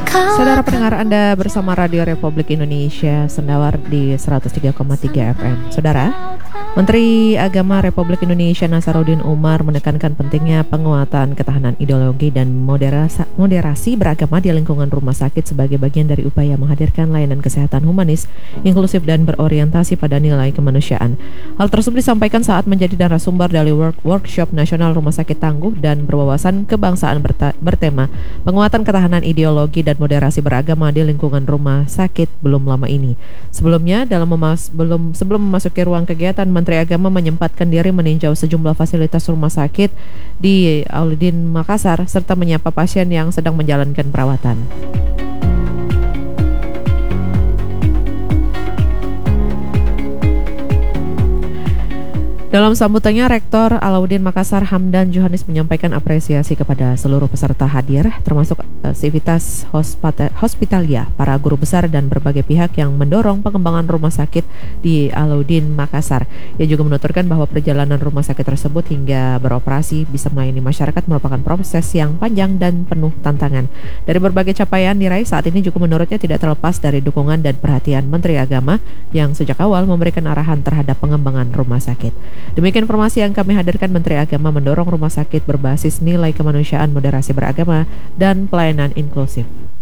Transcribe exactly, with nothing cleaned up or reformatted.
Saudara pendengar, Anda bersama Radio Republik Indonesia Sendawar di seratus tiga koma tiga F M. Saudara, Menteri Agama Republik Indonesia Nasaruddin Umar menekankan pentingnya penguatan ketahanan ideologi dan moderasi, moderasi beragama di lingkungan rumah sakit sebagai bagian dari upaya menghadirkan layanan kesehatan humanis, inklusif dan berorientasi pada nilai kemanusiaan. Hal tersebut disampaikan saat menjadi narasumber dari work workshop nasional Rumah Sakit Tangguh dan Berwawasan Kebangsaan berta- bertema penguatan ketahanan ideologi dan moderasi beragama di lingkungan rumah sakit belum lama ini. Sebelumnya, dalam memas- belum sebelum memasuki ruang kegiatan, Menteri Agama menyempatkan diri meninjau sejumlah fasilitas rumah sakit di Auluddin Makassar serta menyapa pasien yang sedang menjalankan perawatan. Dalam sambutannya, Rektor Auluddin Makassar Hamdan Johanis menyampaikan apresiasi kepada seluruh peserta hadir, termasuk uh, Sivitas Hospita- Hospitalia, para guru besar dan berbagai pihak yang mendorong pengembangan rumah sakit di Auluddin Makassar. Ia juga menuturkan bahwa perjalanan rumah sakit tersebut hingga beroperasi bisa melayani masyarakat merupakan proses yang panjang dan penuh tantangan. Dari berbagai capaian diraih saat ini juga menurutnya tidak terlepas dari dukungan dan perhatian Menteri Agama yang sejak awal memberikan arahan terhadap pengembangan rumah sakit. Demikian informasi yang kami hadirkan. Menteri Agama mendorong rumah sakit berbasis nilai kemanusiaan, moderasi beragama, dan pelayanan inklusif.